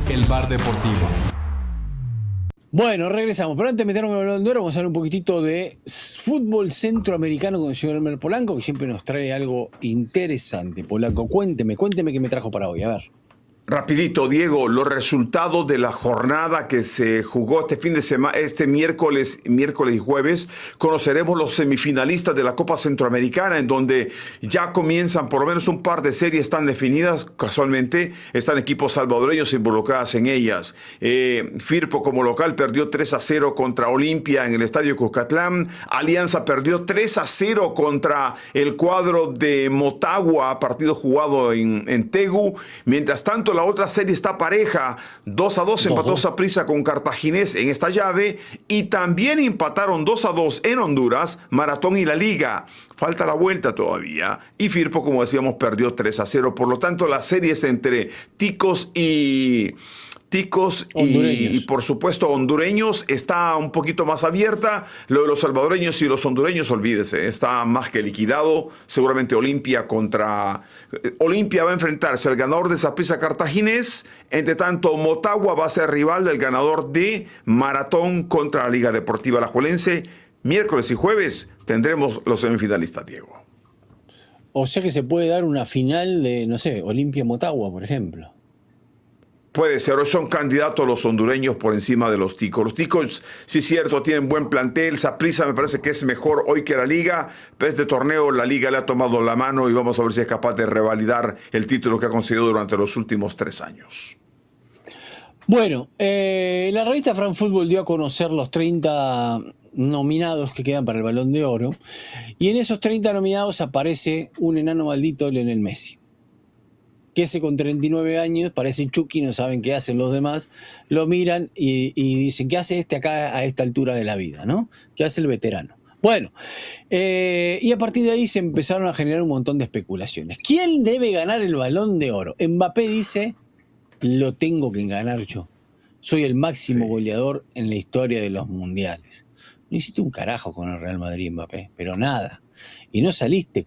El Bar Deportivo. Bueno, regresamos, pero antes de meternos en el Balón de Oro, vamos a hablar un poquitito de fútbol centroamericano con el señor Elmer Polanco, que siempre nos trae algo interesante. Polanco, cuénteme qué me trajo para hoy, a ver. Rapidito, Diego, los resultados de la jornada que se jugó este fin de semana, este miércoles y jueves, conoceremos los semifinalistas de la Copa Centroamericana, en donde ya comienzan, por lo menos un par de series están definidas. Casualmente están equipos salvadoreños involucrados en ellas. Firpo como local perdió 3-0 contra Olimpia en el Estadio Cuscatlán. Alianza perdió 3-0 contra el cuadro de Motagua, partido jugado en Tegu. Mientras tanto, la otra serie está pareja, 2-2 empató Saprissa con Cartaginés en esta llave, y también empataron 2-2 en Honduras, Maratón y La Liga. Falta la vuelta todavía, y Firpo, como decíamos, perdió 3-0. Por lo tanto, las series entre ticos y por supuesto hondureños está un poquito más abierta. Lo de los salvadoreños y los hondureños, olvídese, está más que liquidado. Seguramente Olimpia va a enfrentarse al ganador de Saprissa Cartaginés. Entre tanto, Motagua va a ser rival del ganador de Maratón contra la Liga Deportiva Alajuelense. Miércoles y jueves tendremos los semifinalistas, Diego. O sea que se puede dar una final de, no sé, Olimpia-Motagua, por ejemplo. Puede ser, hoy son candidatos los hondureños por encima de los ticos. Los ticos, sí es cierto, tienen buen plantel. Saprissa me parece que es mejor hoy que la Liga, pero este torneo la Liga le ha tomado la mano y vamos a ver si es capaz de revalidar el título que ha conseguido durante los últimos 3 años. Bueno, la revista Fran Fútbol dio a conocer los 30 nominados que quedan para el Balón de Oro, y en esos 30 nominados aparece un enano maldito, Lionel Messi, que ese con 39 años parece Chucky, no saben qué hacen los demás, lo miran y dicen, ¿qué hace este acá a esta altura de la vida, no? ¿Qué hace el veterano? Bueno, y a partir de ahí se empezaron a generar un montón de especulaciones. ¿Quién debe ganar el Balón de Oro? Mbappé dice, lo tengo que ganar yo. Soy el máximo goleador en la historia de los mundiales. No hiciste un carajo con el Real Madrid, Mbappé, pero nada. Y no saliste